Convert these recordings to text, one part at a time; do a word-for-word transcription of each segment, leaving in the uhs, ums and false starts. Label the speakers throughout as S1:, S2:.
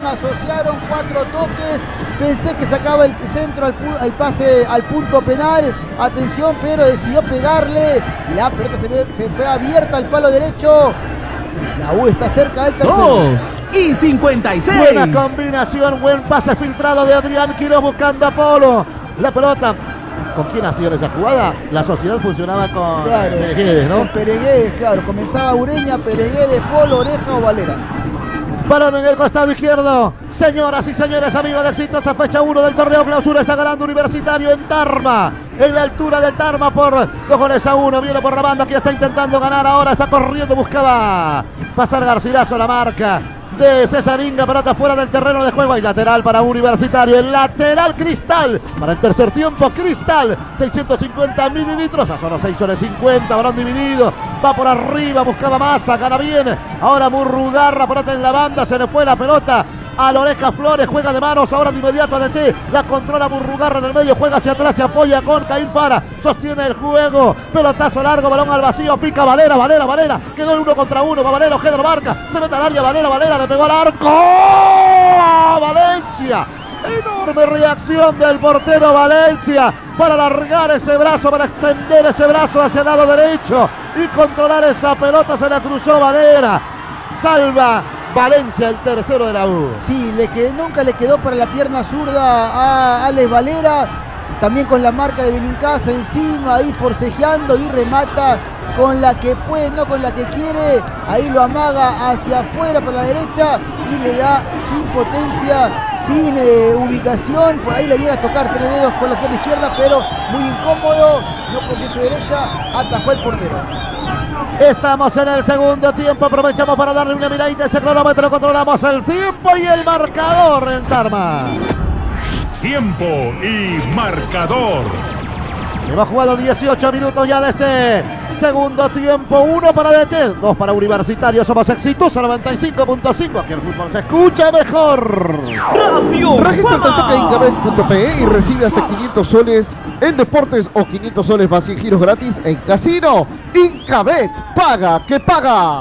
S1: asociaron cuatro toques. Pensé que sacaba el centro al, al pase al punto penal. Atención, pero decidió pegarle. La pelota se, ve, se fue abierta al palo derecho. La U está cerca del tercero.
S2: dos y cincuenta y seis.
S3: Buena combinación, buen pase filtrado de Adrián Quiroz buscando a Polo. La pelota. ¿Con quién ha sido esa jugada? La sociedad funcionaba con
S1: claro,
S3: Pereguedes, ¿no?
S1: Con Pereguedes, claro. Comenzaba Ureña, Pereguedes, Polo, Oreja o Valera.
S3: Balón en el costado izquierdo. Señoras y señores, amigos de exitosa fecha uno del torneo clausura. Está ganando Universitario en Tarma. En la altura de Tarma por dos goles a uno. Viene por la banda, que está intentando ganar ahora. Está corriendo, buscaba pasar Garcilaso a la marca de Cesaringa, pelota fuera del terreno de juego. Y lateral para Universitario. El lateral Cristal. Para el tercer tiempo, Cristal. seiscientos cincuenta mililitros. A solo seis soles cincuenta. Balón dividido. Va por arriba. Buscaba Massa. Gana bien. Ahora Murrugarra. Pelota en la banda. Se le fue la pelota a la Oreja Flores. Juega de manos. Ahora de inmediato a D T. La controla Murrugarra en el medio. Juega hacia atrás. Se apoya con Caín Fara. Sostiene el juego. Pelotazo largo. Balón al vacío. Pica Valera. Valera. Valera. Quedó en uno contra uno. Va Valera. Ojeda lo marca. Se mete al área. Valera. Valera. Le pegó al arco. Valencia. Enorme reacción del portero Valencia para alargar ese brazo, para extender ese brazo hacia el lado derecho y controlar esa pelota. Se la cruzó Valera. Salva Valencia, el tercero de la U.
S1: Sí, le quedó, nunca le quedó para la pierna zurda a Alex Valera. También con la marca de Benincasa encima, ahí forcejeando y remata con la que puede, no con la que quiere. Ahí lo amaga hacia afuera por la derecha y le da sin potencia, sin eh, ubicación. Por ahí le llega a tocar tres dedos con la pierna izquierda, pero muy incómodo. No con su derecha, atajó el portero.
S3: Estamos en el segundo tiempo, aprovechamos para darle una miradita a ese cronómetro, controlamos el tiempo y el marcador en Tarma.
S4: Tiempo y marcador.
S3: Lleva jugado dieciocho minutos ya de este segundo tiempo. Uno para D T, dos para Universitario. Somos Exitosa noventa y cinco punto cinco. Aquí el fútbol se escucha mejor.
S2: Radio
S5: Registra el toque en incabet punto pe y recibe hasta quinientos soles en deportes o quinientos soles más cien giros gratis en casino. Incabet, paga que paga.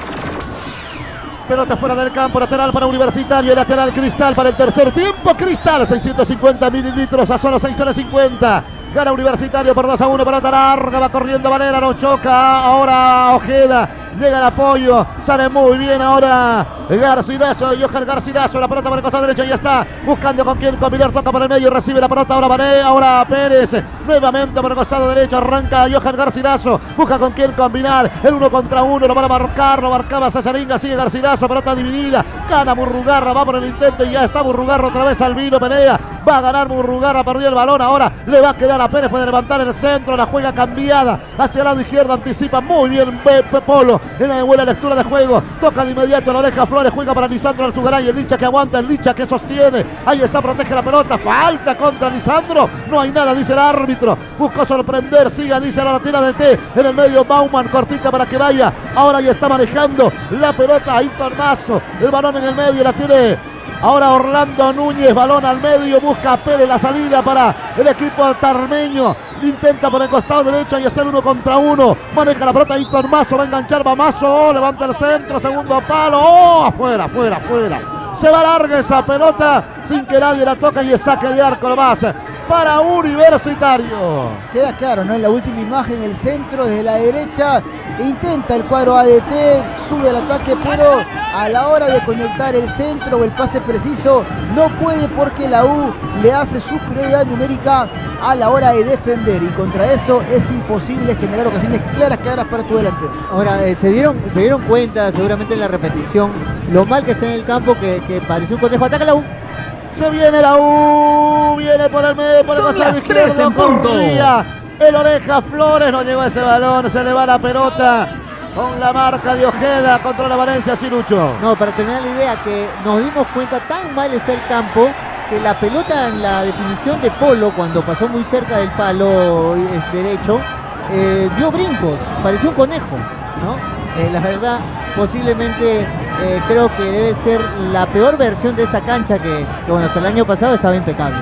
S3: Pelota fuera del campo, lateral para Universitario, lateral Cristal para el tercer tiempo. Cristal, seiscientos cincuenta mililitros a solo seis soles cincuenta. Gana Universitario por dos a uno, pelota larga, va corriendo Valera, no choca, ahora Ojeda, llega el apoyo, sale muy bien ahora Garcilaso, Johan Garcilaso, la pelota por el costado derecho y está buscando con quién combinar, toca por el medio, recibe la pelota ahora Vané, ahora Pérez, nuevamente por el costado derecho, arranca Johan Garcilaso, busca con quién combinar, el uno contra uno, lo van a marcar, lo marcaba Cesaringa, sigue Garcilaso, pelota dividida, gana Murrugarra, va por el intento y ya está Murrugarra otra vez, Albino Penea, va a ganar Murrugarra, perdió el balón, ahora le va a quedar a Pérez, puede levantar el centro, la juega cambiada hacia el lado izquierdo, anticipa muy bien Pepe Polo en la buena lectura de juego, toca de inmediato la Oreja Flores, juega para Lisandro Alzugaray, el Licha que aguanta, el Licha que sostiene, ahí está, protege la pelota, falta contra Lisandro, no hay nada, dice el árbitro, buscó sorprender, siga, dice, ahora tira de T, en el medio Bauman, cortita para que vaya, ahora ya está manejando la pelota, ahí Tornazo, el balón en el medio, la tiene ahora Orlando Núñez, balón al medio, busca a Pérez la salida para el equipo tarmeño, intenta por el costado derecho, y está el uno contra uno, maneja la pelota Héctor Mazo, va a enganchar, va Mazo, oh, levanta el centro, segundo palo, oh, afuera, afuera, afuera, se va larga esa pelota, sin que nadie la toque y es saque de arco nomás para Universitario.
S1: Queda claro, ¿no? En la última imagen, el centro desde la derecha, intenta el cuadro A D T, sube al ataque, pero a la hora de conectar el centro o el pase preciso, no puede porque la U le hace superioridad numérica a la hora de defender, y contra eso es imposible generar ocasiones claras, claras para tu delantero.
S6: Ahora, eh, se, dieron, se dieron cuenta seguramente en la repetición lo mal que está en el campo, que, que pareció un cotejo. Ataca la U.
S3: Se viene la U, viene por el medio, por el
S2: Son las
S3: izquierdo,
S2: tres en punto.
S3: corría el Oreja Flores, no llegó ese balón, se le va la pelota con la marca de Ojeda, controla Valencia, Sirucho.
S6: No, para terminar la idea, que nos dimos cuenta, tan mal está el campo, que la pelota en la definición de Polo, cuando pasó muy cerca del palo eh, derecho, eh, dio brincos, pareció un conejo, ¿no? Eh, la verdad, posiblemente eh, creo que debe ser la peor versión de esta cancha que, que bueno, hasta el año pasado estaba impecable.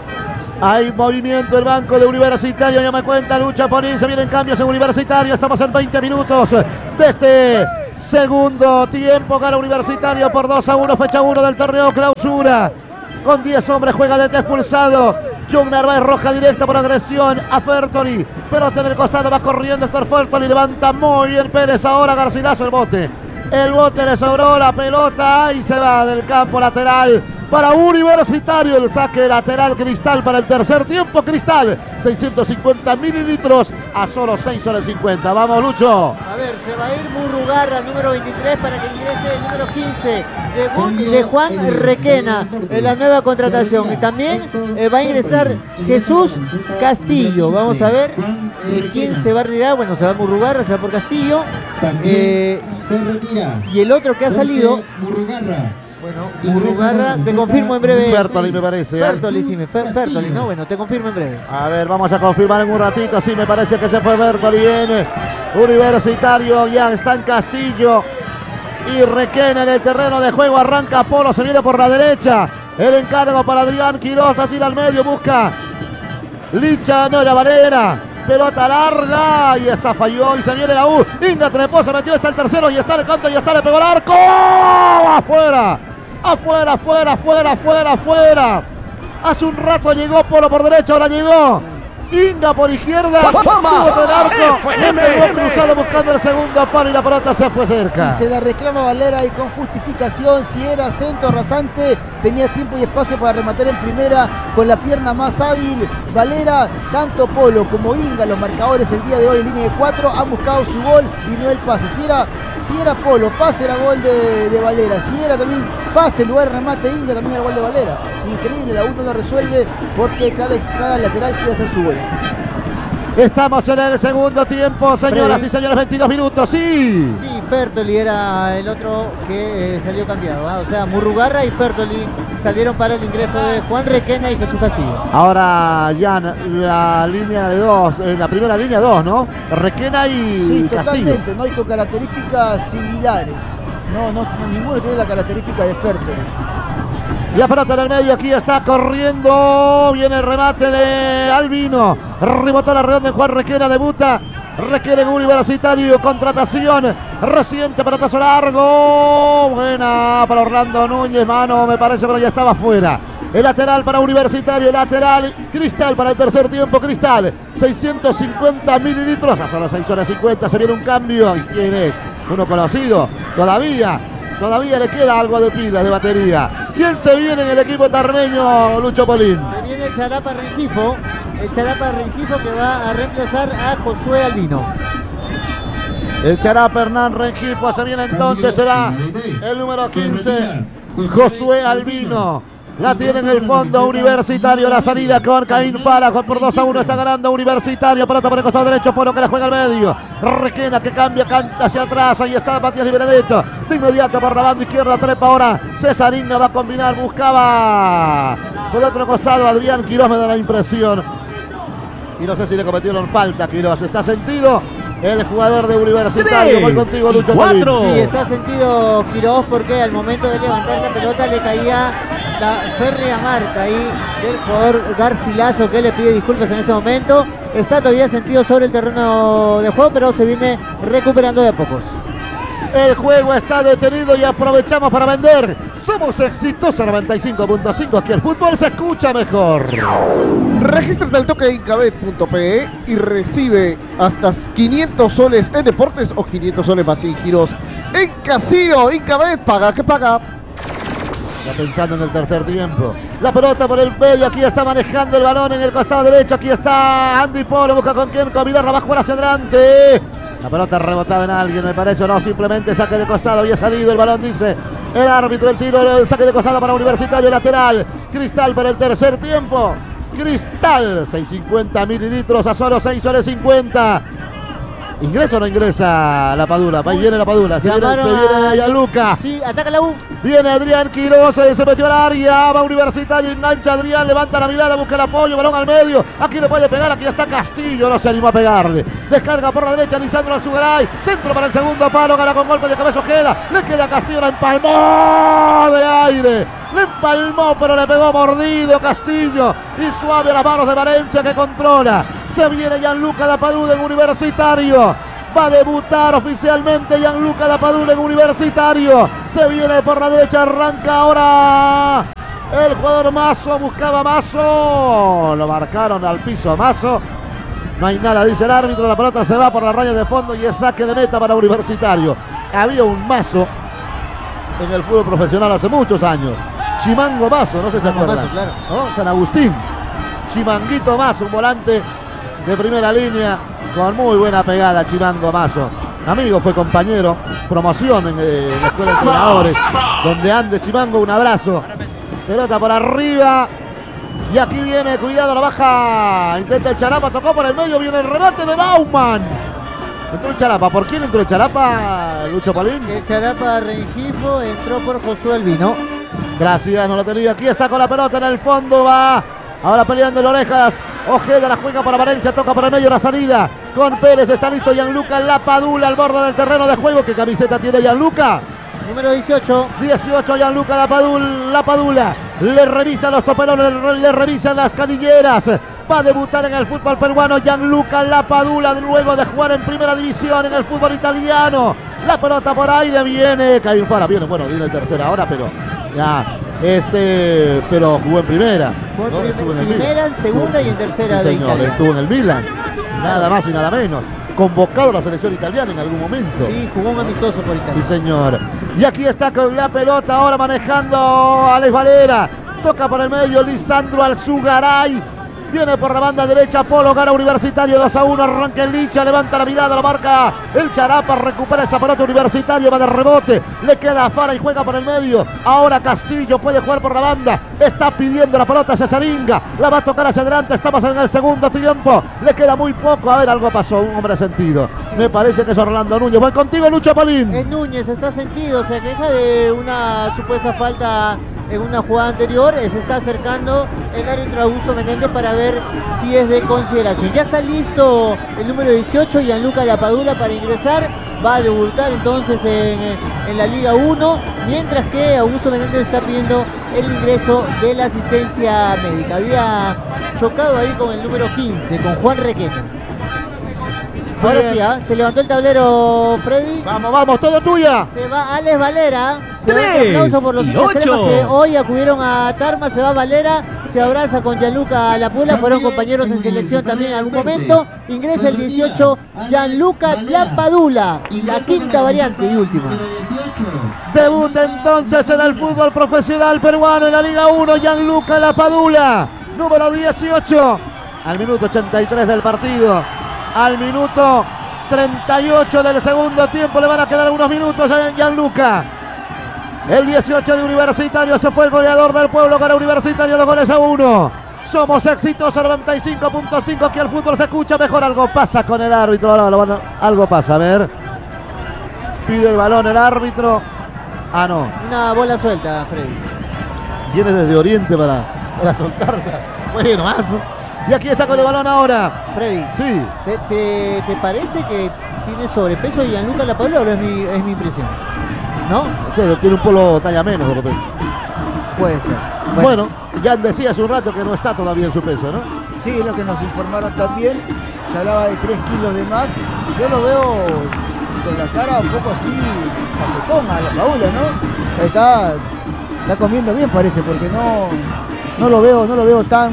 S3: Hay movimiento, el banco de Universitario, ya me cuenta, lucha por irse, vienen cambios en Universitario, estamos en veinte minutos de este segundo tiempo. Gana Universitario por dos a uno, fecha uno del torneo clausura. Con diez hombres juega desde expulsado. Jung Narváez, roja directa por agresión a Fertoli. Pelota en el costado, va corriendo Héctor Fertoli. Levanta muy bien Pérez. Ahora Garcilaso el bote. El bote le sobró la pelota y se va del campo lateral para Universitario. El saque lateral Cristal para el tercer tiempo. Cristal, seiscientos cincuenta mililitros a solo seis soles cincuenta. Vamos, Lucho.
S6: A ver, se va a ir Murrugarra, número veintitrés, para que ingrese el número quince de, de Juan Requena, en la nueva contratación. Y también eh, va a ingresar Jesús Castillo. Vamos a ver eh, quién se va a retirar. Bueno, se va Murrugarra, se va por Castillo. Eh,
S7: se retira.
S6: Y el otro que ha salido,
S7: Murrugarra.
S6: bueno, Murrugarra, te confirmo en breve.
S3: Fertoli me parece. ¿eh?
S6: Fertoli, sí, me, Fer, Fertoli, no, bueno, te confirmo en breve.
S3: A ver, vamos a confirmar en un ratito. Sí, me parece que se fue Fertoli. Viene Universitario, ya está en Castillo. Y Requena en el terreno de juego. Arranca Polo, se viene por la derecha. El encargo para Adrián Quiroz, la tira al medio, busca Licha, no era Valera. Pelota larga y esta falló y se viene la U. Inga trepó, se metió, está el tercero y está el canto y está, le pegó el arco. Afuera, afuera, afuera, afuera, afuera, afuera. Hace un rato llegó Polo por derecha, ahora llegó Inga por izquierda. Tuvo el arco, le pegó cruzado buscando el segundo palo y la pelota se fue cerca.
S1: Y se la reclama Valera y con justificación. Si era centro rasante, tenía tiempo y espacio para rematar en primera con la pierna más hábil. Valera, tanto Polo como Inga, los marcadores el día de hoy en línea de cuatro, han buscado su gol y no el pase. Si era, si era Polo, pase era gol de, de Valera. Si era también pase, en lugar de remate Inga, también era gol de Valera. Increíble, la U no lo resuelve porque cada, cada lateral quiere hacer su gol.
S3: Estamos en el segundo tiempo, señoras y señores, veintidós minutos, sí.
S6: Sí, Fertoli era el otro que eh, salió cambiado, ¿ah? O sea, Murrugarra y Fertoli salieron para el ingreso de Juan Requena y Jesús Castillo.
S3: Ahora, Jan, la línea de dos, eh, la primera línea dos, ¿no? Requena y
S1: Sí,
S3: Castillo.
S1: totalmente, ¿no? Y con características similares. No, no, no, ninguno tiene la característica de Fertoli.
S3: La pelota en el medio, aquí está corriendo. Viene el remate de Albino. Rebotó la redonda en Juan Requena, debuta. Requena en Universitario, contratación reciente, pelotazo largo. Buena para Orlando Núñez, mano, me parece, pero ya estaba fuera. El lateral para Universitario, lateral Cristal para el tercer tiempo. Cristal, seiscientos cincuenta mililitros, a solo seis horas cincuenta. Se viene un cambio. ¿Y quién es? Uno conocido, todavía. Todavía le queda algo de pila, de batería. ¿Quién se viene en el equipo tarmeño, Lucho Polín?
S6: Se viene el Charapa Rengifo, el Charapa Rengifo que va a reemplazar a Josué Albino.
S3: El Charapa Hernán Rengifo, se viene entonces, será el número quince, Josué Albino. La tiene en el fondo Universitario, la salida con Caín Fara, por dos a uno está ganando Universitario, pelota por el costado derecho, Polo que la juega al medio, Requena que cambia, canta hacia atrás, ahí está Matías Di Benedetto, de inmediato por la banda izquierda, trepa ahora, César Inga va a combinar, buscaba por el otro costado, Adrián Quiroz, me da la impresión, y no sé si le cometieron falta a Quiroz, está sentido el jugador de Universitario. Voy contigo, Lucho Polín.
S6: Sí, está sentido Quiroz porque al momento de levantar la pelota le caía la férrea marca ahí del jugador Garcilaso, que le pide disculpas en este momento. Está todavía sentido sobre el terreno de juego, pero se viene recuperando de a pocos.
S3: El juego está detenido y aprovechamos para vender. Somos Exitosa noventa y cinco punto cinco. Aquí el fútbol se escucha mejor.
S5: Regístrate al toque de incabet punto pe y recibe hasta quinientos soles en deportes o quinientos soles más cien giros en casino. Incabet, paga que paga.
S3: Ya pensando en el tercer tiempo. La pelota por el medio. Aquí está manejando el balón en el costado derecho. Aquí está Andy Polo. Busca con quién. Con Vilarra va a jugar hacia adelante. La pelota rebotaba en alguien, me parece, no, simplemente saque de costado, había salido el balón, dice el árbitro, el tiro, el saque de costado para Universitario, lateral, Cristal para el tercer tiempo, Cristal, seiscientos cincuenta mililitros a solo seis soles cincuenta. ¿Ingresa o no ingresa la Padula? Ahí viene la Padula, se viene, se viene Gianluca.
S6: Sí, ataca la U.
S3: Viene Adrián Quiroz, se metió al área, va Universitario, engancha Adrián, levanta la mirada, busca el apoyo, balón al medio, aquí le puede pegar, aquí está Castillo, no se animó a pegarle. Descarga por la derecha, Lisandro Alzugaray, centro para el segundo palo, gana con golpe de cabeza Ojeda, le queda Castillo, la empalmó de aire, le empalmó pero le pegó mordido Castillo y suave a las manos de Valencia que controla. Se viene Gianluca Lapadula en Universitario. Va a debutar oficialmente Gianluca Lapadula en Universitario. Se viene por la derecha, arranca ahora el jugador Mazo, buscaba Mazo. Lo marcaron al piso Mazo. No hay nada, dice el árbitro. La pelota se va por la raya de fondo y es saque de meta para Universitario. Había un Mazo en el fútbol profesional hace muchos años. Chimango Mazo, no sé si se acuerdan.
S6: Mazo, claro.
S3: ¿No? San Agustín. Chimanguito Mazo, un volante de primera línea con muy buena pegada. Chimango Mazo. Amigo, fue compañero, promoción en, eh, en la escuela de entrenadores, donde ande Chimango, un abrazo. Pelota por arriba. Y aquí viene, cuidado, la baja. Intenta el Charapa, tocó por el medio, viene el remate de Bauman. Entró el Charapa. ¿Por quién entró el Charapa, Lucho Palín?
S6: El Charapa Rengifo entró por Josué Albino.
S3: Gracias, no lo tenía. Aquí está con la pelota en el fondo, va. Ahora peleando en Orejas. Ojeda la juega para Valencia, toca por el medio la salida. Con Pérez está listo Gianluca Lapadula al borde del terreno de juego. ¿Qué camiseta tiene Gianluca?
S6: Número dieciocho.
S3: dieciocho Gianluca Lapadula, Lapadula. Le revisan los toperones, le, le revisan las canilleras. Va a debutar en el fútbol peruano Gianluca Lapadula luego de jugar en primera división en el fútbol italiano. La pelota por aire viene, cae fuera, viene, bueno, viene en tercera ahora, pero ya, este, pero jugó en primera.
S6: Fue
S3: ¿no?
S6: en
S3: Estuvo
S6: prim-
S3: en el
S6: primera,
S3: Milan.
S6: en segunda y en tercera
S3: Sí,
S6: de
S3: señor,
S6: Italia.
S3: estuvo en el Milan, nada más y nada menos. Convocado a la selección italiana en algún momento.
S6: Sí, jugó un amistoso por
S3: Sí,
S6: Italia.
S3: señor. Y aquí está con la pelota ahora manejando Alex Valera. Toca por el medio Lisandro Alzugaray. Viene por la banda derecha Polo, gana Universitario dos a uno. Arranca el Licha, levanta la mirada, lo marca el Charapa, recupera esa pelota Universitario, va de rebote, le queda a Fara y juega por el medio. Ahora Castillo puede jugar por la banda, está pidiendo la pelota Cesaringa, la va a tocar hacia adelante, estamos en el segundo tiempo, le queda muy poco. A ver, algo pasó, un hombre sentido. Me parece que es Orlando Núñez. Voy contigo, Lucho Palín.
S6: Es Núñez, está sentido, se queja de una supuesta falta en una jugada anterior, se está acercando el árbitro Augusto Menéndez para ver si es de consideración. Ya está listo el número dieciocho, Gianluca Lapadula, para ingresar, va a debutar entonces en, en la Liga uno, mientras que Augusto Menéndez está pidiendo el ingreso de la asistencia médica. Había chocado ahí con el número quince, con Juan Requena. Ahora
S3: Bien.
S6: sí, ¿ah? Se levantó el tablero, Freddy.
S3: Vamos, vamos, todo tuya.
S6: Se va Alex Valera. Se va
S2: Tres
S6: un aplauso por los
S2: y
S6: hinchas cremas
S2: ocho.
S6: que hoy acudieron a Tarma. Se va Valera, se abraza con Gianluca Lapadula. Fueron compañeros en selección también en algún momento. Ingresa el dieciocho, Gianluca Lapadula. La quinta variante y última.
S3: Debuta entonces en el fútbol profesional peruano en la Liga uno, Gianluca Lapadula, número dieciocho, al minuto ochenta y tres del partido, al minuto treinta y ocho del segundo tiempo, le van a quedar unos minutos a Gianluca. El dieciocho de Universitario se fue el goleador del pueblo, con Universitario dos goles a uno. Somos exitosos, noventa y cinco punto cinco, que el fútbol se escucha mejor. Algo pasa con el árbitro, ahora lo van a- algo pasa, a ver. Pide el balón el árbitro. Ah, no.
S6: Una bola suelta, Freddy.
S3: Viene desde Oriente para, para soltarla. Bueno, más, ¿no? Y aquí está con el balón ahora.
S6: Freddy,
S3: Sí.
S6: ¿te, te, te parece que tiene sobrepeso Gianluca Lapadula o es mi, es mi impresión? ¿No?
S3: O sea, tiene un polo talla menos de repente.
S6: Puede ser.
S3: Bueno, ya decía hace un rato que no está todavía en su peso, ¿no?
S1: Sí, es lo que nos informaron también. Se hablaba de tres kilos de más. Yo lo veo con la cara un poco así, cachetón a la Paula, ¿no? Está, está comiendo bien, parece, porque no, no lo veo, no lo veo tan,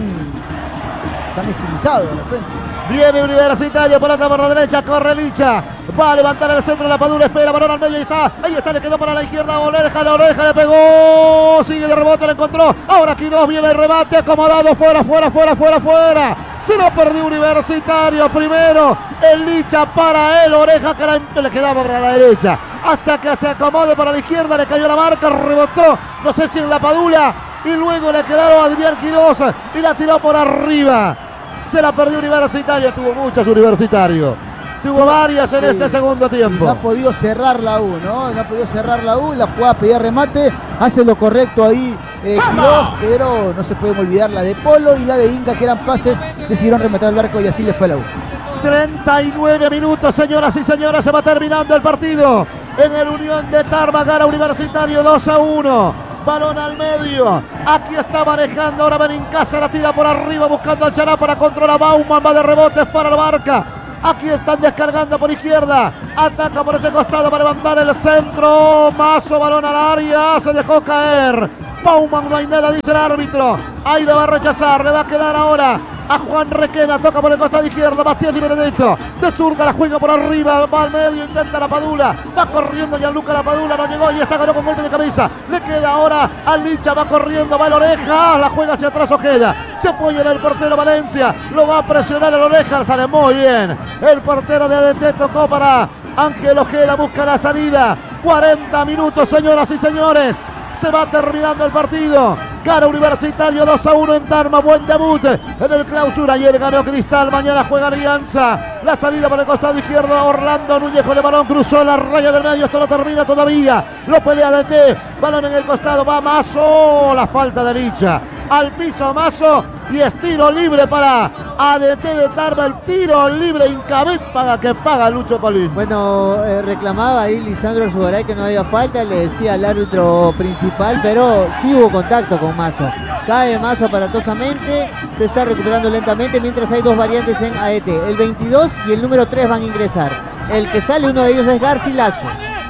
S1: tan estilizado de repente.
S3: Viene Universitario, pelota por la derecha, corre Licha, va a levantar el centro, Lapadula espera, balón al medio, ahí está, ahí está, le quedó para la izquierda, Oreja, la Oreja le pegó, sigue de rebote, lo encontró, ahora Quiroz viene el remate, acomodado, fuera, fuera, fuera, fuera, fuera, se lo perdió Universitario, primero, el Licha para él, Oreja que la- le quedaba para la derecha, hasta que se acomode para la izquierda, le cayó la marca, rebotó, no sé si en Lapadula, y luego le quedaron a Adrián Quiroz, y la tiró por arriba. Se la perdió Universitario, tuvo muchas Universitario. Tuvo varias en
S1: Sí.
S3: este segundo tiempo.
S1: No ha podido cerrar la U, ¿no? No ha podido cerrar la U, la jugada pedía remate, hace lo correcto ahí eh, Quiroz, pero no se puede olvidar la de Polo y la de Inca, que eran pases, decidieron rematar el arco y así le fue a la U.
S3: treinta y nueve minutos, señoras y señores, se va terminando el partido. En el Unión de Tarma gana Universitario dos a uno. Balón al medio. Aquí está manejando ahora Benincasa, la tira por arriba buscando al Chará para controlar a Bauman, va de rebote, para la marca. Aquí están descargando por izquierda. Ataca por ese costado para levantar el centro. Mazo, balón al área. Se dejó caer. Bauman, no hay nada, dice el árbitro. Ahí le va a rechazar. Le va a quedar ahora a Juan Requena. Toca por el costado izquierdo. Bastián y Benedetto. De zurda la juega por arriba. Va al medio. Intenta la Padula. Va corriendo Gianluca la Padula. No llegó y está ganó con golpe de cabeza. Le queda ahora a Licha. Va corriendo. Va el Oreja. La juega hacia atrás Ojeda. Se apoya en el portero Valencia. Lo va a presionar el Oreja. Sale muy bien. El portero de A D T tocó para Ángel Ojeda. Busca la salida. cuarenta minutos, señoras y señores. Se va terminando el partido. Gana Universitario dos a uno en Tarma. Buen debut en el clausura. Ayer ganó Cristal. Mañana juega Alianza. La salida por el costado izquierdo. Orlando Núñez con el balón. Cruzó la raya del medio. Esto no termina todavía. Lo pelea D T. Balón en el costado. Va Mazo. La falta de Licha. Al piso Mazo. Y es tiro libre para A D T de Tarma. El tiro libre. Incabet paga que paga Lucho Colín.
S6: Bueno, eh, reclamaba ahí Lisandro Alzugaray que no había falta. Le decía al árbitro principal. Pero sí hubo contacto con Mazo. Cae Mazo aparatosamente. Se está recuperando lentamente. Mientras hay dos variantes en A D T. El veintidós y el número tres van a ingresar. El que sale, uno de ellos es Garcilaso.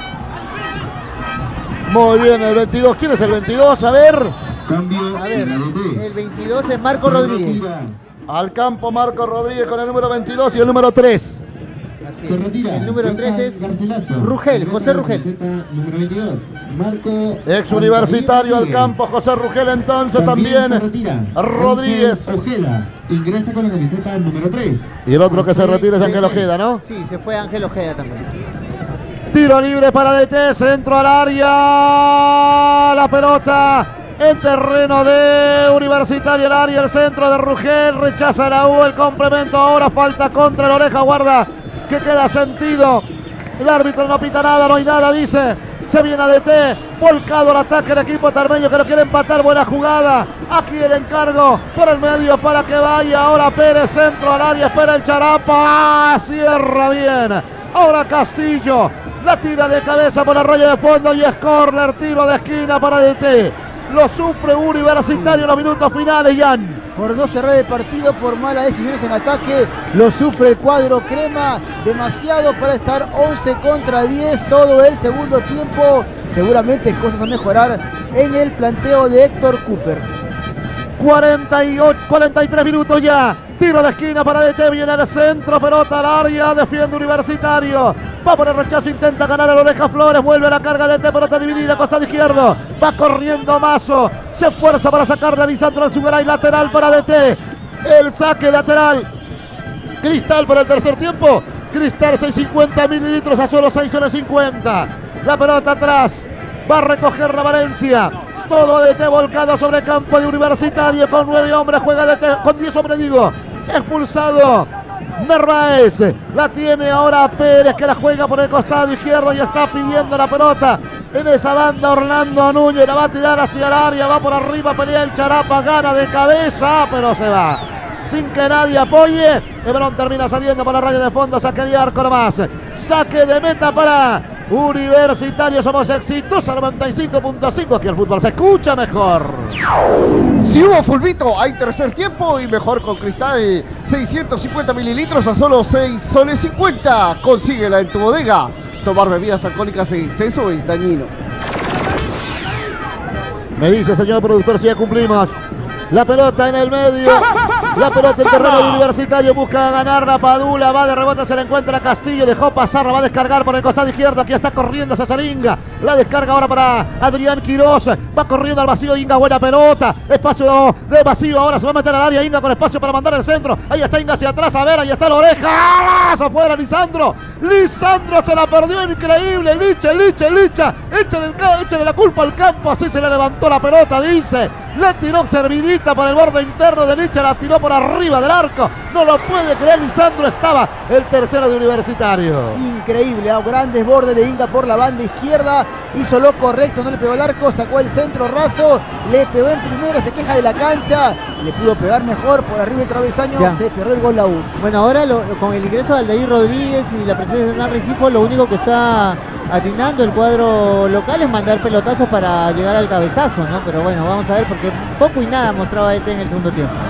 S3: Muy bien, el veintidós. ¿Quién es el veintidós? A ver.
S7: Cambio
S6: A ver,
S7: en A D T.
S6: el veintidós es Marco Rodríguez.
S3: Al campo Marco Rodríguez con el número veintidós y el número tres.
S6: Así
S7: Se
S6: es.
S7: retira.
S6: El número tres es
S7: Garcilaso.
S6: Rugel,
S7: Ingresa
S6: José
S7: la
S6: Rugel.
S7: camiseta Número veintidós. Marco.
S3: Ex universitario al campo José Rugel entonces también.
S7: se retira.
S3: Rodríguez.
S7: Ángel Ojeda ingresa con la camiseta número tres.
S3: Y el otro que se
S7: José
S3: retira es Ángel
S7: Rugel.
S3: Ojeda, ¿no?
S6: Sí, se fue Ángel Ojeda también.
S3: Tiro libre para D T, centro al área. La pelota en terreno de Universitario, el área, el centro de Rugel. Rechaza la U, el complemento. Ahora falta contra el Oreja. Guarda que queda sentido. El árbitro no pita nada, no hay nada, dice. Se viene a D T, volcado al ataque el equipo tarmeño que lo quiere empatar. Buena jugada. Aquí el encargo por el medio para que vaya. Ahora Pérez, centro al área. Espera el Charapa. Cierra bien. Ahora Castillo. La tira de cabeza por la raya de fondo y es córner. Tiro de esquina para D T. Lo sufre Universitario en los minutos finales, Jan.
S1: Por no cerrar el partido, por malas decisiones en ataque, lo sufre el cuadro crema. Demasiado para estar once contra diez todo el segundo tiempo. Seguramente cosas a mejorar en el planteo de Héctor Cooper.
S3: cuarenta y ocho, cuarenta y tres minutos ya. Tiro de esquina para D T, viene al centro, pelota al área, defiende Universitario. Va por el rechazo, intenta ganar el Oreja Flores, vuelve a la carga de D T, pelota dividida, costado izquierdo. Va corriendo Mazo, se esfuerza para sacarle a Lisandro Alzugaray, lateral para D T. El saque lateral. Cristal para el tercer tiempo. Cristal seiscientos cincuenta mililitros a solo seis soles cincuenta. La pelota atrás, va a recoger la Valencia. Todo D T volcado sobre el campo de Universitario con nueve hombres, juega D T con diez hombres, digo. Expulsado Narváez, la tiene ahora Pérez que la juega por el costado izquierdo y está pidiendo la pelota en esa banda. Orlando Núñez la va a tirar hacia el área, va por arriba, pelea el Charapa, gana de cabeza, pero se va sin que nadie apoye. El balón termina saliendo por la raya de fondo, saque de arco nomás, saque de meta para Universitario. Somos exitosos noventa y cinco punto cinco, aquí el fútbol se escucha mejor.
S5: Si hubo fulbito, hay tercer tiempo y mejor con Cristal. seiscientos cincuenta mililitros a solo seis soles cincuenta. Consíguela en tu bodega. Tomar bebidas alcohólicas en exceso es dañino.
S3: Me dice, señor productor, si ya cumplimos. La pelota en el medio. La pelota en terreno de Universitario. Busca ganar la Padula. Va de rebote, se la encuentra Castillo. Dejó pasar, la va a descargar por el costado izquierdo. Aquí está corriendo Cesaringa. La descarga ahora para Adrián Quirós. Va corriendo al vacío Inga. Buena pelota. Espacio de vacío. Ahora se va a meter al área Inga con espacio para mandar el centro. Ahí está Inga hacia atrás. A ver, ahí está la oreja. Se afuera Lisandro. Lisandro se la perdió. Increíble. Licha, Licha, Licha. Échale, échale la culpa al campo. Así se le levantó la pelota, dice. Le tiró servidita por el borde interno de Licha. La tiró por arriba del arco. No lo puede creer Lisandro. Estaba el tercero de Universitario.
S1: Increíble, a grandes bordes de Inga por la banda izquierda. Hizo lo correcto, no le pegó al arco. Sacó el centro raso. Le pegó en primera, se queja de la cancha. Le pudo pegar mejor por arriba del travesaño.
S6: Ya.
S1: Se perdió el gol la U.
S6: Bueno, ahora lo- con el ingreso de Aldair Rodríguez y la presencia de Hernán Rengifo, lo único que está atinando el cuadro local es mandar pelotazos para llegar al cabezazo, ¿no? Pero bueno, vamos a ver porque poco y nada mostraba E T en el segundo tiempo.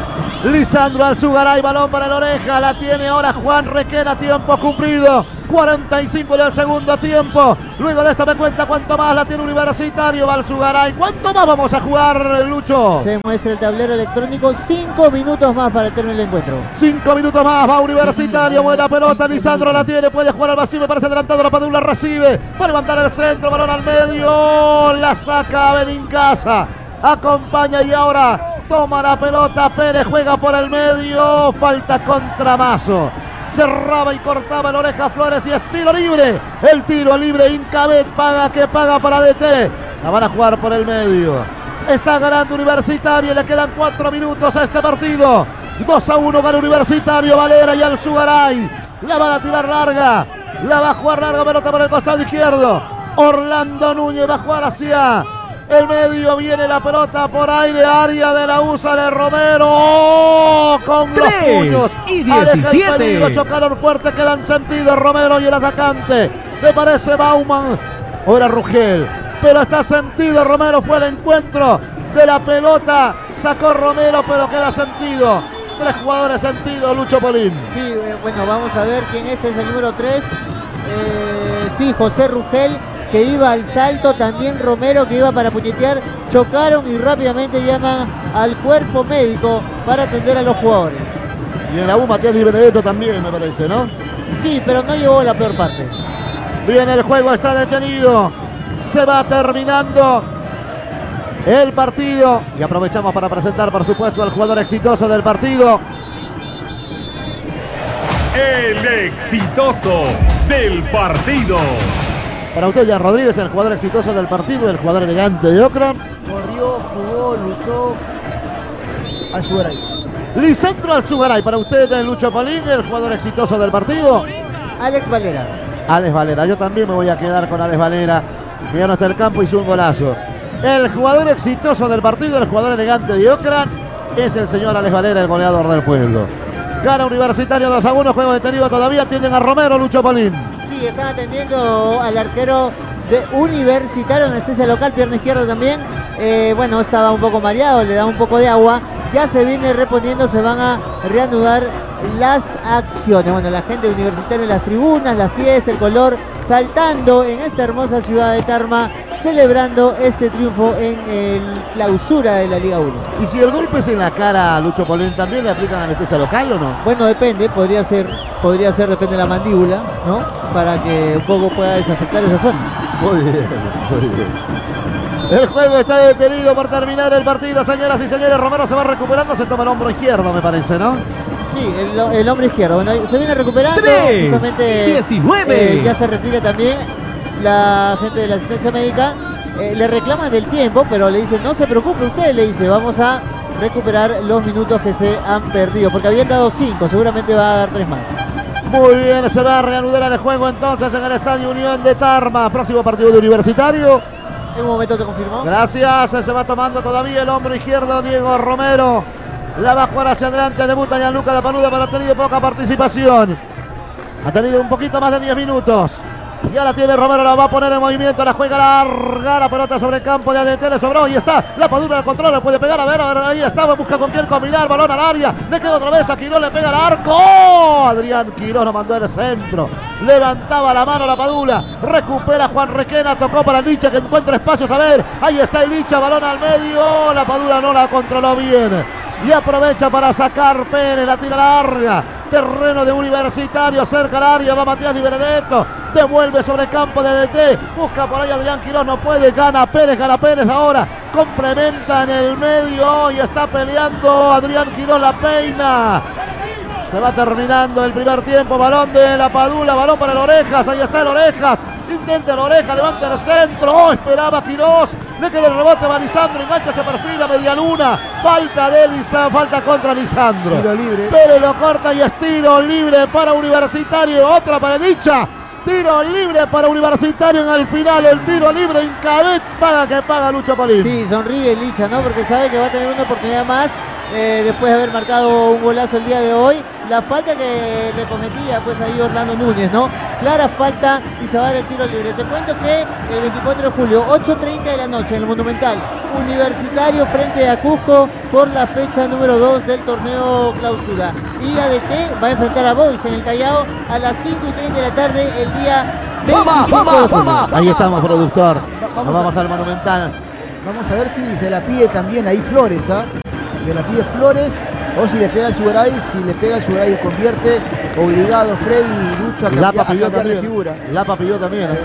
S3: Lisandro Alzugaray, balón para la oreja, la tiene ahora Juan Requena, tiempo cumplido, cuarenta y cinco del segundo tiempo. Luego de esto me cuenta cuánto más la tiene Universitario, va Alzugaray. ¿Cuánto más vamos a jugar, Lucho?
S6: Se muestra el tablero electrónico, cinco minutos más para el término del encuentro.
S3: Cinco minutos más, va Universitario, buena pelota, Lisandro la tiene, puede jugar al vacío, me parece adelantado, la Padula recibe, va a levantar el centro, balón al medio, la saca Benincasa, acompaña y ahora toma la pelota, Pérez juega por el medio, falta contra Mazo. Cerraba y cortaba la oreja Flores y es tiro libre. El tiro libre, Incabet paga que paga para D T. La van a jugar por el medio. Está ganando Universitario, le quedan cuatro minutos a este partido. dos a uno gana Universitario, Valera y Alzugaray. La van a tirar larga, la va a jugar larga, pelota por el costado izquierdo. Orlando Núñez va a jugar hacia el medio, viene la pelota por aire, área de la U S A de Romero, ¡oh! Con los puños,
S2: y
S3: aleja el
S2: diecisiete.
S3: peligro, chocaron fuerte, quedan sentidos Romero y el atacante, me parece Bauman, o era Rugel, pero está sentido Romero, fue el encuentro de la pelota, sacó Romero, pero queda sentido, tres jugadores sentidos, Lucho Polín.
S6: Sí, eh, bueno, vamos a ver quién es, es el número tres, eh, sí, José Rugel, que iba al salto, también Romero que iba para puñetear, chocaron y rápidamente llaman al cuerpo médico para atender a los jugadores.
S3: Y en la U Matías Di Benedetto también, me parece, ¿no?
S6: Sí, pero no llevó la peor parte.
S3: Bien, el juego está detenido, se va terminando el partido y aprovechamos para presentar, por supuesto, al jugador exitoso del partido.
S4: El exitoso del partido.
S3: Para usted, Jan Rodríguez, el jugador exitoso del partido, el jugador elegante de Ocran.
S1: Corrió, jugó, luchó. Alzugaray.
S3: Lisandro Alzugaray, para usted, Lucho Polín, el jugador exitoso del partido.
S6: Alex Valera.
S3: Alex Valera, yo también me voy a quedar con Alex Valera, que ya no está en el campo, hizo un golazo. El jugador exitoso del partido, el jugador elegante de Ocran, es el señor Alex Valera, el goleador del pueblo. Gana Universitario dos a uno, juego detenido todavía, tienen a Romero, Lucho Polín.
S6: Sí, están atendiendo al arquero de Universitario, anestesia local, pierna izquierda también. Eh, bueno, estaba un poco mareado, le da un poco de agua. Ya se viene reponiendo, se van a reanudar las acciones. Bueno, la gente de Universitario en las tribunas, la fiesta, el color, saltando en esta hermosa ciudad de Tarma, celebrando este triunfo en el clausura de la Liga uno.
S3: Y si el golpe es en la cara a Lucho Polín, ¿también le aplican anestesia local o no?
S6: Bueno, depende, podría ser, podría ser, depende de la mandíbula, ¿no? Para que un poco pueda desafectar esa zona.
S3: Muy bien, muy bien. El juego está detenido por terminar el partido, señoras y señores. Romero se va recuperando, se toma el hombro izquierdo, me parece, ¿no?
S6: Sí, el, el hombro izquierdo. Bueno, se viene recuperando.
S2: tres,
S6: Justamente,
S2: diecinueve.
S6: eh, ya se retira también la gente de la asistencia médica. Eh, le reclaman del tiempo, pero le dicen, no se preocupe usted, le dice, vamos a recuperar los minutos que se han perdido, porque habían dado cinco, seguramente va a dar tres más.
S3: Muy bien, se va a reanudar el juego entonces en el Estadio Unión de Tarma. Próximo partido de Universitario.
S6: En un momento te confirmó.
S3: Gracias, se va tomando todavía el hombro izquierdo Diego Romero. La va a jugar hacia adelante, debuta Gianluca de Panuda, pero ha tenido poca participación. Ha tenido un poquito más de diez minutos. Ya la tiene Romero, la va a poner en movimiento, la juega larga, la pelota sobre el campo de A D T, le sobró y está, la Padula del control, le puede pegar, a ver, a ver, ahí está, busca con quién combinar, balón al área, le queda otra vez a Quirós, le pega al arco, ¡oh! Adrián Quirós lo mandó al centro, levantaba la mano la Padula, recupera Juan Requena, tocó para Licha que encuentra espacios, a ver, ahí está el Licha, balón al medio, la Padula no la controló bien. Y aprovecha para sacar Pérez, la tira larga, terreno de Universitario, cerca al área, va Matías Di Benedetto, devuelve sobre el campo de D T, busca por ahí Adrián Quirós, no puede, gana Pérez, gana Pérez ahora, complementa en el medio y está peleando Adrián Quirós, la peina. Se va terminando el primer tiempo, balón de la Padula, balón para el Orejas, ahí está el Orejas, intenta el Oreja, levanta el centro, oh, esperaba Quirós, le queda el rebote va Lisandro, engancha, se perfila, media luna, falta de Lisandro, falta contra Lisandro.
S1: Tiro libre.
S3: Pérez lo corta y es tiro libre para Universitario, otra para Licha, tiro libre para Universitario en el final, el tiro libre, Incabet paga que paga Lucho Polín.
S6: Sí, sonríe Licha, ¿no? Porque sabe que va a tener una oportunidad más eh, después de haber marcado un golazo el día de hoy. La falta que le cometía pues ahí Orlando Núñez, ¿no? Clara falta y se va a dar el tiro libre. Te cuento que el veinticuatro de julio, ocho treinta de la noche, en el Monumental, Universitario frente a Cusco por la fecha número dos del torneo clausura. Y A D T va a enfrentar a Boys en el Callao a las cinco y treinta de la tarde el día veinticinco de julio.
S3: Ahí estamos, productor.
S1: Vamos
S3: Nos vamos
S1: a-
S3: al Monumental.
S1: Vamos a ver si se la pide también ahí Flores, ¿ah? Si se la pide Flores o si le pega el Sugaray. Si le pega el Sugaray y convierte, obligado Freddy y Lucho a cambiar,
S3: Lapa
S1: a
S3: pidió
S1: cambiar de
S3: también.
S1: figura.
S3: Lapa pidió también.
S1: Ahí
S3: ¿eh?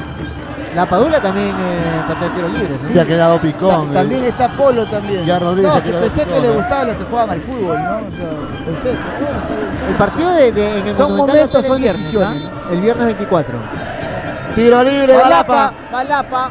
S1: está.
S6: La Padula también eh, patea tiro libre, ¿no?
S3: Se ha quedado picón.
S1: Ta- también
S3: eh.
S1: está Polo también.
S3: Ya Rodríguez
S1: no,
S3: se
S1: que
S3: quedó
S1: pensé
S3: picón,
S1: que le
S3: ¿no?
S1: gustaban los que juegan al fútbol, ¿no? O sea, pensé, pero bueno, está bien.
S6: El partido de, de- en el
S1: Son
S6: Monumental va a ser
S1: momentos, son
S6: el viernes,
S1: decisiones,
S6: ¿ah? El viernes veinticuatro.
S3: Tiro libre,
S1: Balapa,
S3: Balapa.
S1: Balapa.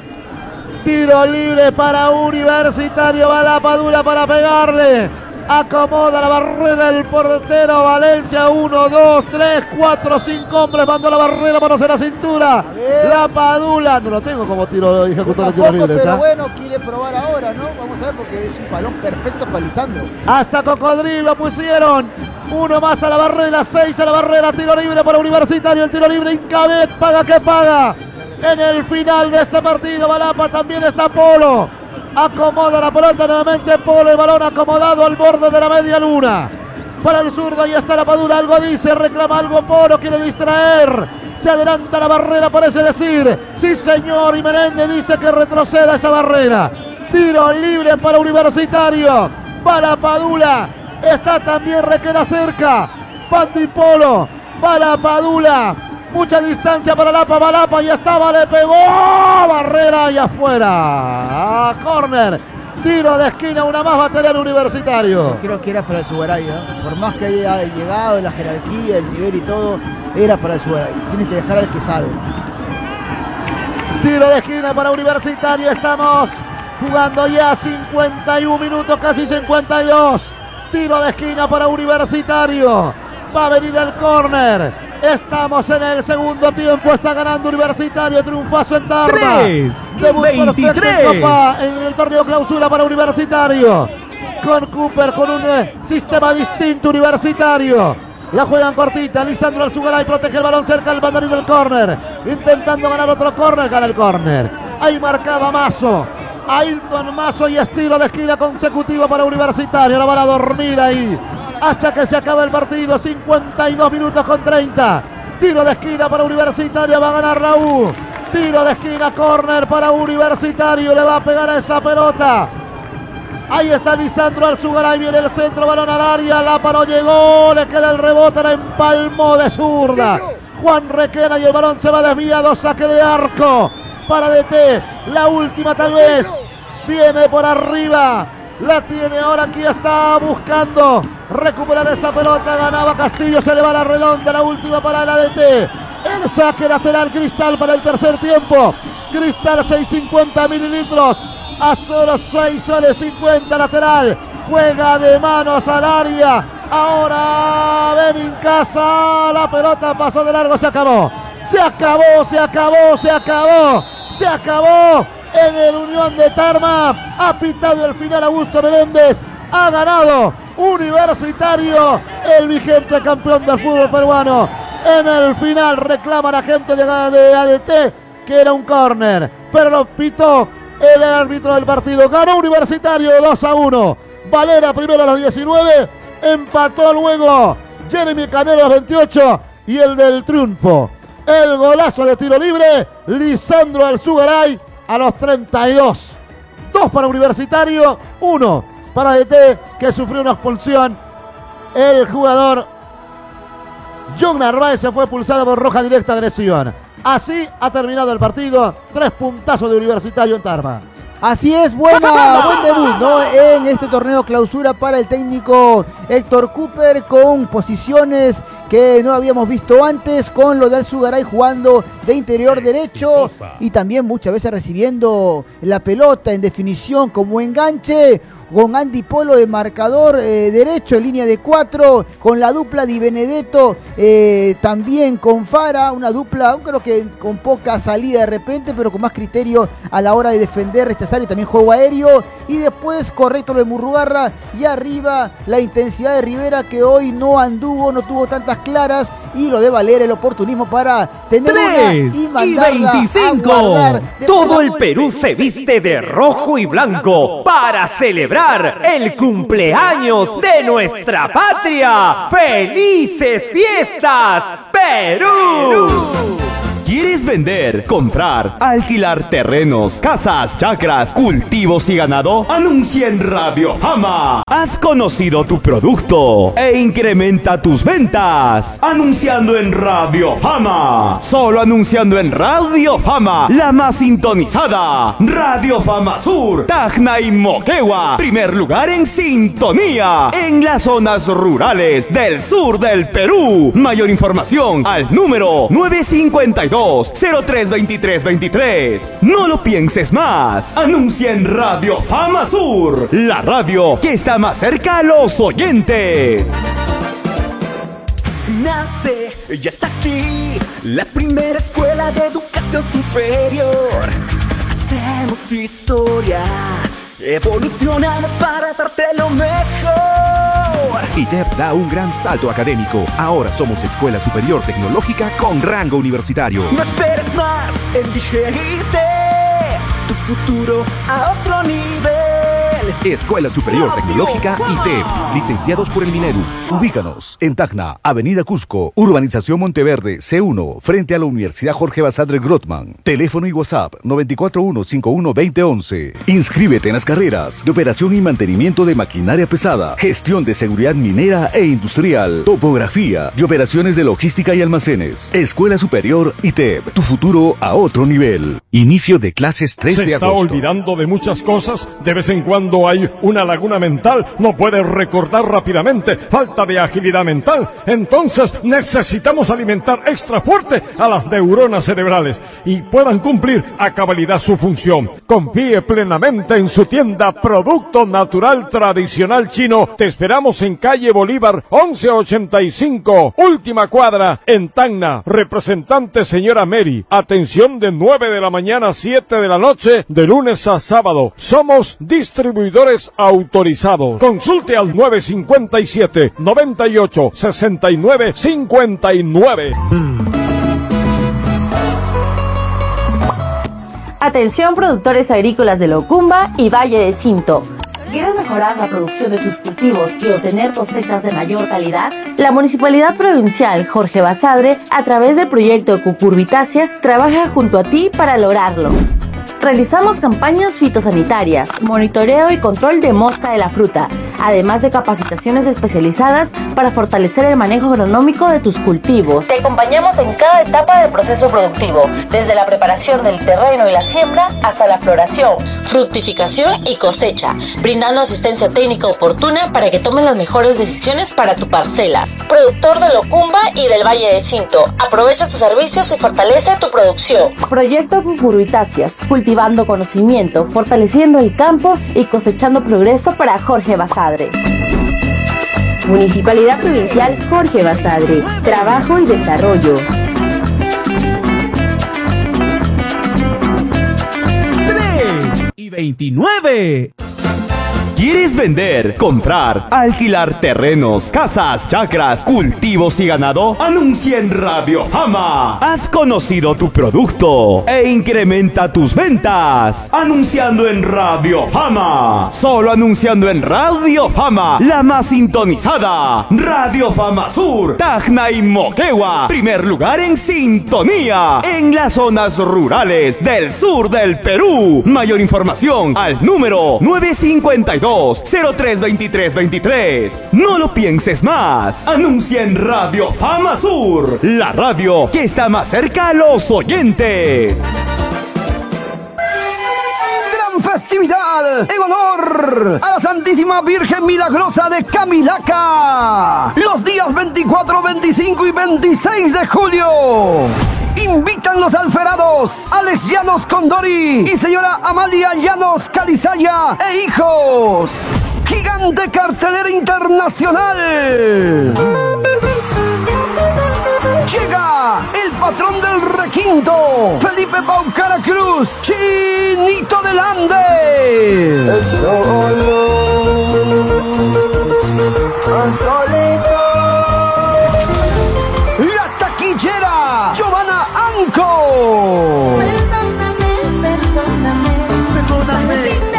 S3: Tiro libre para Universitario. Balapa dura para pegarle. Acomoda la barrera el portero Valencia. Uno, dos, tres, cuatro, cinco hombres. Mandó la barrera, manos en la cintura.
S1: ver.
S3: La Padula. No lo tengo como tiro ejecutor de tiro
S1: Tampoco,
S3: libre.
S1: pero
S3: ¿ah?
S1: bueno, quiere probar ahora, ¿no? Vamos a ver porque es un balón perfecto para Lisandro.
S3: Hasta Cocodrilo pusieron. Uno más a la barrera. Seis a la barrera. Tiro libre para Universitario. El tiro libre Incabet. Paga que paga. En el final de este partido, Balapa también está Polo. Acomoda la pelota nuevamente Polo. El balón acomodado al borde de la media luna. Para el zurdo, ahí está la Padula. Algo dice, reclama algo Polo. Quiere distraer. Se adelanta la barrera, parece decir. Sí, señor. Y Menéndez dice que retroceda esa barrera. Tiro libre para Universitario. Va la Padula. Está también Requena cerca. Pandi Polo. Va la Padula. Mucha distancia para Lapa, Balapa, ya estaba, le pegó, barrera y afuera. A córner, tiro de esquina, una más batería al Universitario.
S1: Creo que era para el Sugaray, ¿eh? Por más que haya llegado la jerarquía, el nivel y todo, era para el Sugaray. Tienes que dejar al que sabe.
S3: Tiro de esquina para Universitario, estamos jugando ya cincuenta y un minutos, casi cincuenta y dos. Tiro de esquina para Universitario, va a venir el córner. Estamos en el segundo tiempo, está ganando Universitario, triunfazo en Tarma.
S2: tres y
S3: Debut perfecto en
S2: veintitrés.
S3: Copa, en el torneo clausura para Universitario. Con Cooper, con un eh, sistema distinto Universitario. La juegan cortita, Lisandro Alzugaray protege el balón cerca del banderín del córner. Intentando ganar otro córner, gana el córner. Ahí marcaba Mazo. Ailton Mazo y estilo de esquina consecutivo para Universitario. La van a dormir ahí hasta que se acabe el partido. cincuenta y dos minutos con treinta. Tiro de esquina para Universitario. Va a ganar Raúl. Tiro de esquina, córner para Universitario. Le va a pegar a esa pelota. Ahí está Lisandro Alzugaray. Viene el centro, balón al área. La paró, llegó. Le queda el rebote. La empalmó de zurda. Juan Requena y el balón se va desviado. Saque de arco para D T. La última tal vez. Viene por arriba. La tiene ahora, aquí está buscando recuperar esa pelota. Ganaba Castillo, se le va la redonda. La última para la D T. El saque lateral Cristal para el tercer tiempo. Cristal seiscientos cincuenta mililitros a solo seis soles cincuenta lateral. Juega de manos al área. Ahora Benincasa. La pelota pasó de largo, se acabó. Se acabó, se acabó, se acabó. Se acabó. En el Unión de Tarma ha pitado el final Augusto Menéndez, ha ganado Universitario, el vigente campeón del fútbol peruano. En el final reclama la gente de, de A D T que era un córner, pero lo pitó el árbitro del partido. Ganó Universitario dos a uno. Valera primero a los diecinueve, empató luego Jeremy Canelo a los veintiocho y el del triunfo, el golazo de tiro libre, Lisandro Alzugaray a los treinta y dos. Dos para Universitario, uno para A D T, que sufrió una expulsión. El jugador John Narváez se fue expulsado por roja directa, agresión. Así ha terminado el partido. Tres puntazos de Universitario en Tarma.
S1: Así es, buena, buen debut, ¿no? En este torneo clausura para el técnico Héctor Cooper, con posiciones que no habíamos visto antes, con lo de Alzugaray jugando de interior derecho y también muchas veces recibiendo la pelota en definición como enganche. con Andy Polo de marcador eh, derecho en línea de cuatro, con la dupla Di Benedetto, eh, también con Fara, una dupla creo que con poca salida de repente, pero con más criterio a la hora de defender, rechazar y también juego aéreo. Y después correcto lo de Murrugarra, y arriba la intensidad de Rivera, que hoy no anduvo, no tuvo tantas claras, y lo de Valera, el oportunismo para tener
S2: tres
S1: una y
S2: y
S1: mandarla
S2: veinticinco.
S1: a guardar.
S8: Todo el Perú se viste de rojo y blanco para celebrar el cumpleaños de nuestra patria. ¡Felices fiestas, Perú! ¿Quieres vender, comprar, alquilar terrenos, casas, chacras, cultivos y ganado? Anuncia en Radio Fama. Has conocido tu producto e incrementa tus ventas. Anunciando en Radio Fama. Solo anunciando en Radio Fama, la más sintonizada. Radio Fama Sur, Tacna y Moquegua. Primer lugar en sintonía en las zonas rurales del sur del Perú. Mayor información al número nueve cinco dos, cero tres dos tres dos tres. No lo pienses más. Anuncia en Radio Fama Sur, la radio que está más cerca a los oyentes. Nace, ya está aquí, la primera escuela de educación superior. Hacemos historia, evolucionamos para darte lo mejor.
S9: I T E P da un gran salto académico. Ahora somos Escuela Superior Tecnológica con rango universitario.
S8: No esperes más, elige I T E P, tu futuro a otro nivel.
S9: Escuela Superior Tecnológica I T E P, licenciados por el Minedu. Ubícanos en Tacna, Avenida Cusco, Urbanización Monteverde, C uno, frente a la Universidad Jorge Basadre Grothman. Teléfono y WhatsApp nueve cuatro uno cinco uno dos cero once. Inscríbete en las carreras de operación y mantenimiento de maquinaria pesada, gestión de seguridad minera e industrial, topografía y operaciones de logística y almacenes. Escuela Superior I T E P, tu futuro a otro nivel. Inicio de clases tres de agosto.
S10: Se está olvidando de muchas cosas. De vez en cuando hay una laguna mental, no puede recordar rápidamente, falta de agilidad mental. Entonces necesitamos alimentar extra fuerte a las neuronas cerebrales y puedan cumplir a cabalidad su función. Confíe plenamente en su tienda Producto Natural Tradicional Chino. Te esperamos en calle Bolívar once ochenta y cinco, última cuadra, en Tacna. Representante señora Mary. Atención de nueve de la mañana a siete de la noche, de lunes a sábado. Somos distribuidores autorizados. Consulte al nueve cinco siete, noventa y ocho, sesenta y nueve cincuenta y nueve.
S11: Atención productores agrícolas de Locumba y Valle de Cinto. ¿Quieres mejorar la producción de tus cultivos y obtener cosechas de mayor calidad? La Municipalidad Provincial Jorge Basadre, a través del proyecto Cucurbitáceas, trabaja junto a ti para lograrlo. Realizamos campañas fitosanitarias, monitoreo y control de mosca de la fruta, además de capacitaciones especializadas para fortalecer el manejo agronómico de tus cultivos. Te acompañamos en cada etapa del proceso productivo, desde la preparación del terreno y la siembra hasta la floración, fructificación y cosecha, brindando asistencia técnica oportuna para que tomes las mejores decisiones para tu parcela. Productor de Locumba y del Valle de Cinto, aprovecha tus servicios y fortalece tu producción. Proyecto Cucurbitáceas, cultivando conocimiento, fortaleciendo el campo y cosechando progreso para Jorge Basadre.
S12: Municipalidad Provincial Jorge Basadre, trabajo y desarrollo.
S2: tres y veintinueve.
S8: ¿Quieres vender, comprar, alquilar terrenos, casas, chacras, cultivos y ganado? Anuncia en Radio Fama. Has conocido tu producto e incrementa tus ventas. Anunciando en Radio Fama. Solo anunciando en Radio Fama, la más sintonizada. Radio Fama Sur, Tacna y Moquegua. Primer lugar en sintonía en las zonas rurales del sur del Perú. Mayor información al número nueve cinco dos, cero tres dos tres dos tres. No lo pienses más. Anuncia en Radio Fama Sur, la radio que está más cerca a los oyentes.
S13: Gran festividad en honor a la Santísima Virgen Milagrosa de Camilaca. Los días veinticuatro, veinticinco y veintiséis de julio. Invitan los alferados Alex Llanos Condori y señora Amalia Llanos Calizaya e hijos. flamante cartelera internacional. Llega el patrón del requinto, Felipe Paucara Cruz, Chinito del Ande. El solo, solito. La taquillera, Giovanna Anco.
S14: Perdóname, perdóname, perdóname.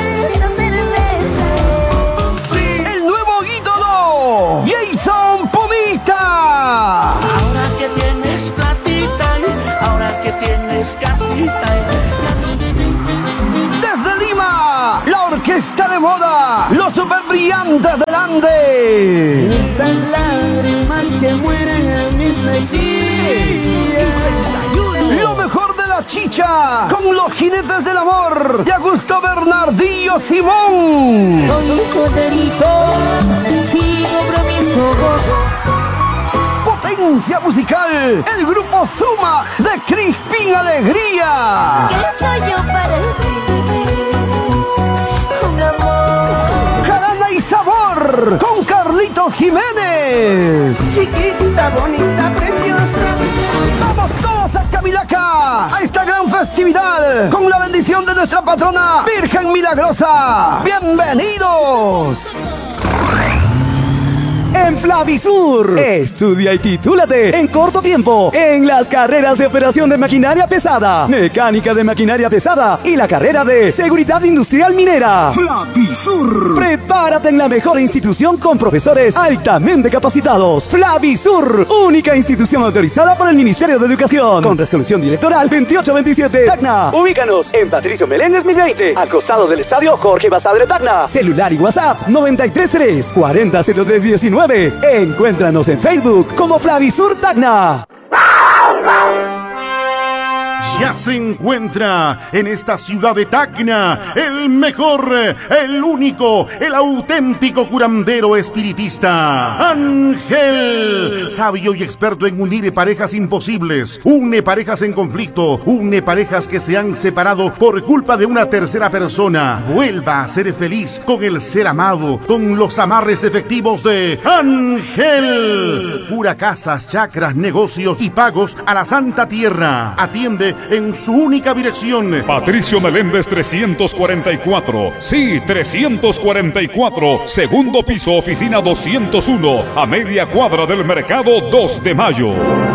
S13: El nuevo ídolo, Jason Pumita.
S14: Ahora que tienes platita, ahora que tienes casita.
S13: Desde Lima, la orquesta de moda, los super brillantes del Ande.
S14: Estas lágrimas que mueren en mis mejillas.
S13: Lo mejor de la chicha, con los jinetes del amor, de Augusto Bernardillo Simón.
S14: Soy un solterito, sin compromiso.
S13: Potencia musical, el grupo Suma de Crispín Alegría.
S14: ¿Qué soy yo para ti? Un amor.
S13: Jarana y sabor, con Carlitos Jiménez.
S14: Chiquita, bonita, preciosa.
S13: Vamos todos a Camilaca, a esta gran festividad, con la bendición de nuestra patrona Virgen Milagrosa. ¡Bienvenidos!
S8: En Flavisur, estudia y titúlate en corto tiempo en las carreras de operación de maquinaria pesada, mecánica de maquinaria pesada y la carrera de seguridad industrial minera. Flavisur. Prepárate en la mejor institución con profesores altamente capacitados. Flavisur, única institución autorizada por el Ministerio de Educación, con resolución directoral veintiocho veintisiete. Tacna. Ubícanos en Patricio Meléndez mil veinte, al costado del estadio Jorge Basadre Tacna. Celular y WhatsApp noventa y tres tres cuarenta cero tres diecinueve. Encuéntranos en Facebook como Flavisur Tacna.
S15: Ya se encuentra en esta ciudad de Tacna el mejor, el único, el auténtico curandero espiritista, Ángel, sabio y experto en unir parejas imposibles, une parejas en conflicto, une parejas que se han separado por culpa de una tercera persona. Vuelva a ser feliz con el ser amado, con los amarres efectivos de Ángel. Cura casas, chakras, negocios y pagos a la Santa Tierra. Atiende en su única dirección.
S4: Patricio Meléndez trescientos cuarenta y cuatro. Sí, trescientos cuarenta y cuatro. Segundo piso, oficina doscientos uno. A media cuadra del mercado dos de mayo.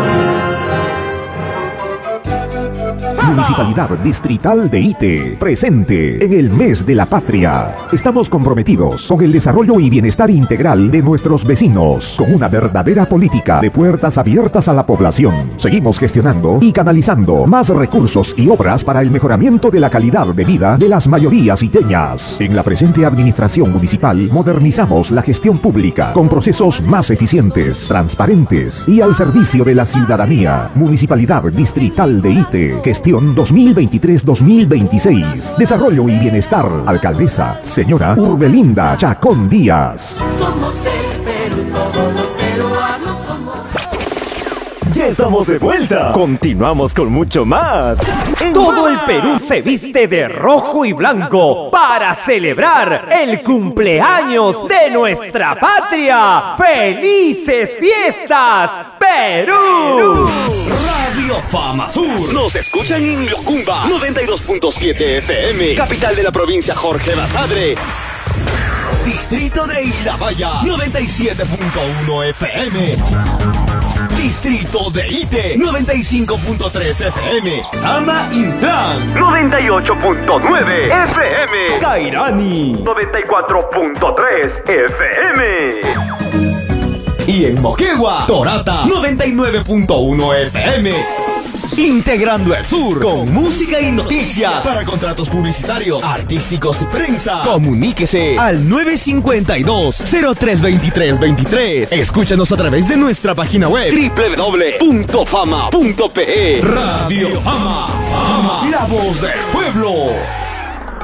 S16: Municipalidad Distrital de Ite, presente en el mes de la patria. Estamos comprometidos con el desarrollo y bienestar integral de nuestros vecinos, con una verdadera política de puertas abiertas a la población. Seguimos gestionando y canalizando más recursos y obras para el mejoramiento de la calidad de vida de las mayorías iteñas. En la presente administración municipal modernizamos la gestión pública con procesos más eficientes, transparentes y al servicio de la ciudadanía. Municipalidad Distrital de Ite, gestión dos mil veintitrés dos mil veintiséis. Desarrollo y bienestar. Alcaldesa, señora Urbelinda Chacón Díaz.
S14: Somos el Perú, todos los peruanos somos.
S8: Ya estamos de vuelta. Continuamos con mucho más. Todo el Perú se viste de rojo y blanco para celebrar el cumpleaños de nuestra patria. ¡Felices fiestas, Perú!
S2: Radio Fama Sur. Nos escuchan en Yocumba noventa y dos punto siete F M, capital de la provincia Jorge Basadre. Distrito de Isla Valla noventa y siete punto uno F M. Distrito de Ite noventa y cinco punto tres F M. Sama Intran noventa y ocho punto nueve F M. Cairani noventa y cuatro punto tres F M. Y en Moquegua, Torata noventa y nueve punto uno F M. Integrando el sur con música y noticias. Para contratos publicitarios, artísticos y prensa, comuníquese al nueve cinco dos, cero tres dos tres dos tres. Escúchanos a través de nuestra página web doble u doble u doble u punto fama punto pe. Radio Fama, Fama, la voz del pueblo.